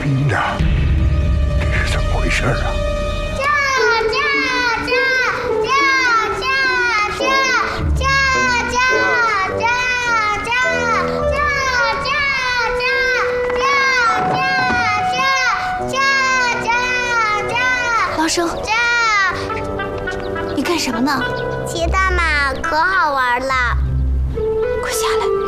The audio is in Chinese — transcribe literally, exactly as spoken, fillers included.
呐，这是怎么回事啊？ 驾驾驾驾驾驾驾驾驾驾驾驾驾驾驾驾！ 老生，你干什么呢？ 骑大马可好玩了， 快下来！